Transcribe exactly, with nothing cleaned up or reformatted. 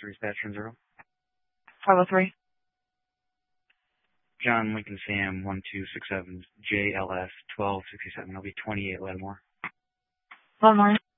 dispatch from zero. five oh three. John Lincoln Sam one two six seven J L S twelve sixty seven. I'll be twenty eight Lattimore. Lattimore.